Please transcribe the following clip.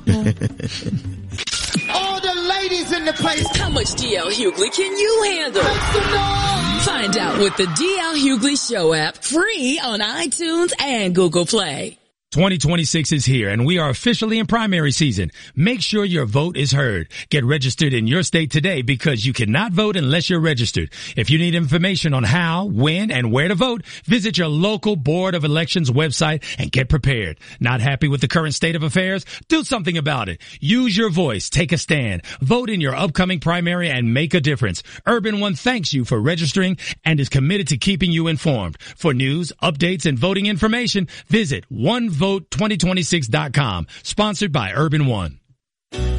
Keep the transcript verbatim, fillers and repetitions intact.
All the ladies in the place. How much D L Hughley can you handle? Find out with the D L Hughley Show app, free on iTunes and Google Play. twenty twenty-six is here, and we are officially in primary season. Make sure your vote is heard. Get registered in your state today, because you cannot vote unless you're registered. If you need information on how, when, and where to vote, visit your local Board of Elections website and get prepared. Not happy with the current state of affairs? Do something about it. Use your voice. Take a stand. Vote in your upcoming primary and make a difference. Urban One thanks you for registering and is committed to keeping you informed. For news, updates, and voting information, visit one vote twenty twenty-six dot com. Sponsored by Urban One.